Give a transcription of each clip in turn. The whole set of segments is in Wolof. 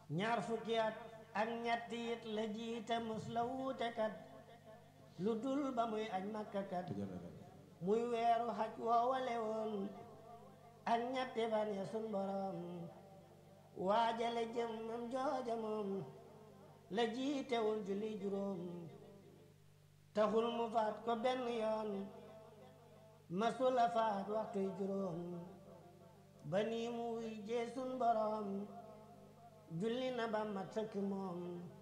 ñaar fukki at ak ñetti it la jiite mus la wuute kat lu dul ba muy aj makka kat muy weeru xaj woowale woon ak ñetti fan ya sun borom waajale jëmmam jooja moom la jiitewul julli juróom taxul mu faat ko benn yoon masula faat waxtuy juróom ba nii mu wuy jee sun borom julli na ba mat sëkk moom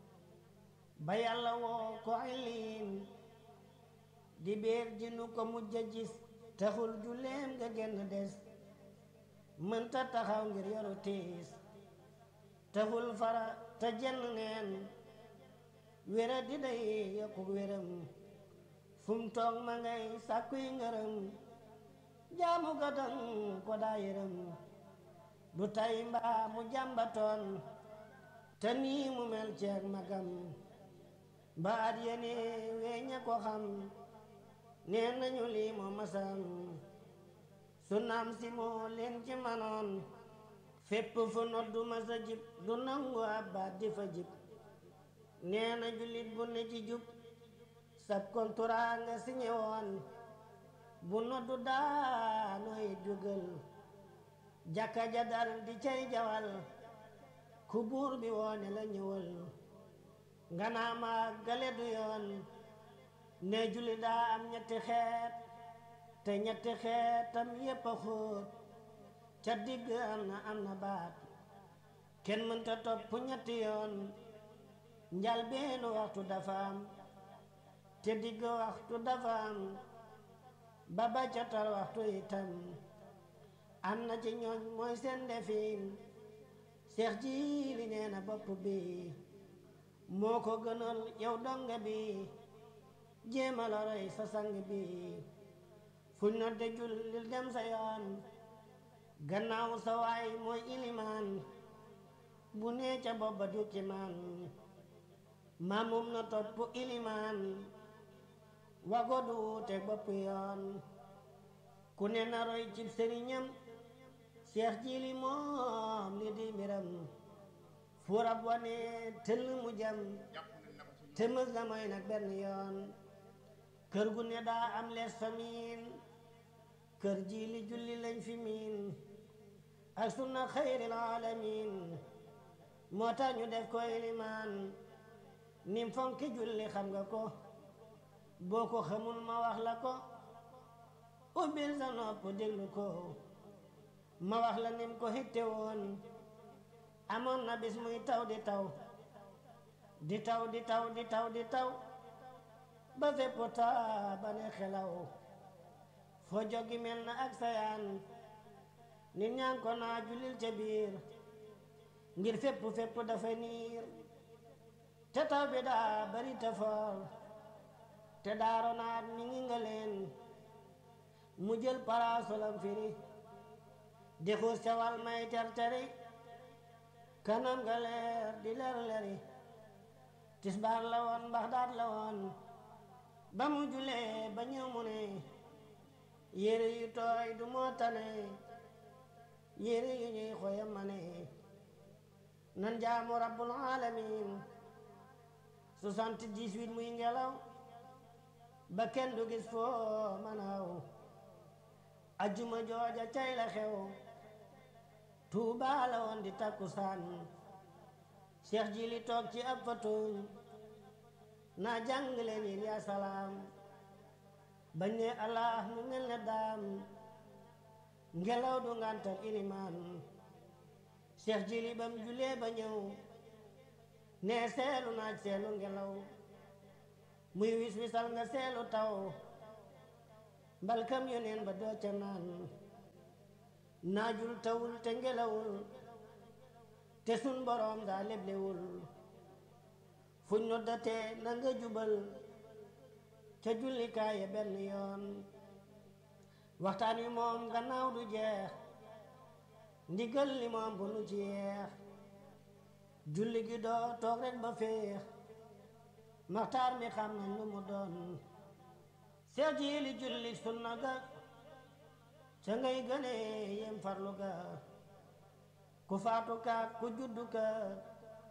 ba yàlla woo ko iliin di béer ji nu ko mujja gis taxul julleem nga genn des mënta taxaw ngir yoru tiis taxul fara te jenn neen wéra di day yokkuk wéram fum toog ma ngay sàkkuy ngërëm jaamu gatan ko daa yërëm du tay mbaa mu jàmbatoon te nii mu mel ceeg magam ba at yene weeña ko xam nee nañu lii moo masam su naam si moo leen ci manoon fépp fu noddu masa jib du nangu ab baat di fa jib nee na jullit bu ne ci jub sab konturaa nga siñe woon bu noddu daanooy jógal jàkka ja dal di cay jawal ku buur bi woone la ñëwal nga naa ma gale du yoon ne julli daa am ñetti xeet te ñetti xeetam yépp a xóot ca digg am na baat kenn mënta topp ñetti yoon njal beenu waxtu dafa am te digg waxtu dafa am ba ba catal waxtu itam am na ci ñooñ mooy seen defin seex jiili nee na bopp bi moo ko gënal yow donga bi jéema la roy sa sang bi fuñ na de jullil dem sa yoon gannaaw sa waay mooy ilimaan bu nee ca bopp ba dukki man maamum na topp ilimaan wago du te bopp yoon ku ne na roy cib sëriñam seex jiili moom li di mbiram fu rab wane tëll mu jam te mës la mooy nag benn yoon kër gu ne daa am lees fa miin kër jiili julli lañ fi miin ak sunna xayril alamin moo tax ñu def ko ilimaan nim fonki julli xam nga ko boo ko xamul ma wax la ko ubbil sa nopp déglu ko ma wax la nim ko hitte woon amoon na bis muy taw di taw di taw di taw di taw di taw ba fépp taa ba ne xelaw foo jogi mel na ak sayaan nit ñaan ko naa julil ca biir ngir fépp dafa niir te taw bi daa bari te foor te daaro naat mi ngi nga leen mu jël paraasolam firi di xuus ca wal may terteri kanam nga leer di leer leri tisbaar la woon mbax daat la woon ba mu julee ba ñëw mu ne yére yu tooy du moo tane yére yu ñuy xoyam ma ne nan jaamu rabbul alamin 78 muy ngelaw ba kenn du gis foo manaw ajjuma jooja cay la xew Tuubaa la woon di takkusaan Cheikh Jili toog ci ab fatuñ naa jàng leen yéen yaa salaam bañ ne allah mu mel ne daam ngelaw du ngantal ilimaan Cheikh Jili bam julee ba ñëw ne seelu naaj seelu ngelaw muy wis wisal nga seelu taw mbalkam yoneen ba doo ca naan naajul tawul te ngelawul te sun boroom daa leblewul fuñ noddatee na nga jubal ca jullikaaye benn yoon waxtaan wi moom gannaaw du jeex ndigal li moom bu nu ci yeex julli gi doo toog rek ba féex maxtaar mi xam nañ lu mu doon Seex Jili julli sunna ga ca ngay gënee yem farlu ga ku faatu ka ku juddu ka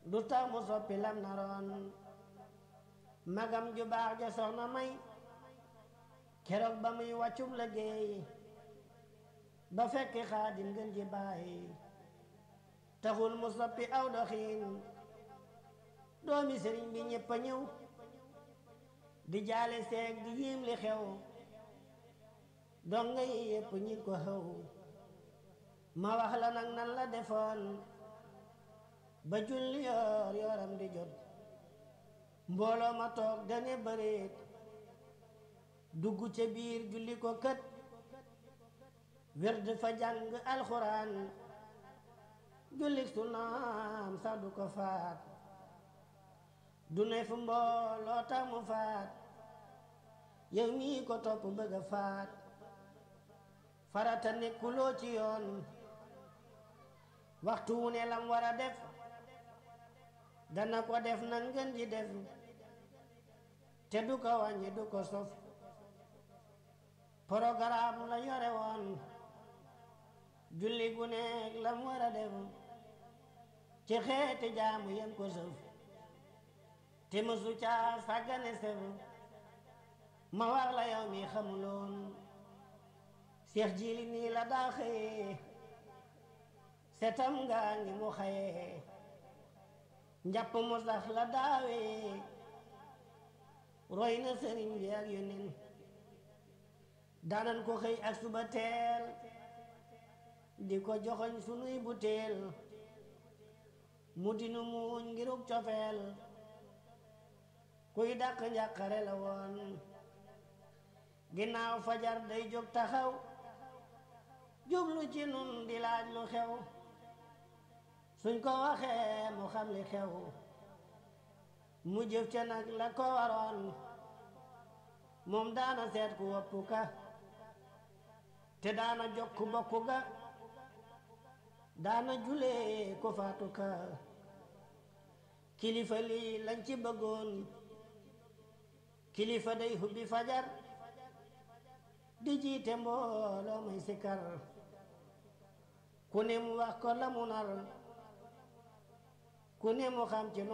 du tax mu soppi lam naroon magam ju baax ja soxna may keroog ba muy wàccub liggéey ba fekki Xaadim gën ji baay taxul mu soppi aw doxiin doomi sëriñ bi ñépp a ñëw di jaale seeg di yiim li xew donga yi yépp ñi ko xew ma wax la nag nan la defoon ba julli yoor yooram di jot mbooloo ma toog dane bëreet dugg ca biir julli ko kët werd fa jàng alxuraan jullik sunaam sax du ko faat du ne fu mbooloo tax mu faat yow mii ko topp bëgg a faat farata nekkuloo ci yoon waxtu wu ne lam war a def dana ko def nan ngeen di def te du ko wàññi du ko sof programme la yore woon julli gu nekk lam war a def ci xeeti jaamu yem ko sëf te mësu caa sàggane sef ma wax la yow mi xamuloon Seex Jiili nii la daa xëyee setam ngaa ngi mu xëyee njàpp mu sax la daawee roy na sëriñ bi ak yónneen daanan ko xëy ak suba teel di ko joxoñ sunuy buteel mu dinu muuñ ngiruk cofeel kuy dàq njàqare la woon ginnaaw fajar day jóg taxaw jublu ci nun di laaj lu xew suñ ko waxee mu xam li xew mu jëf ca nag la ko waroon moom daana seet ku woppu ka te daana jokk bokku ga daana julee ko faatu ka kilifa lii lañ ci bëggoon kilifa day hubbi fajar di jiite mbooloo may sikar ku ne mu wax ko la mu nar ku ne mu xam ci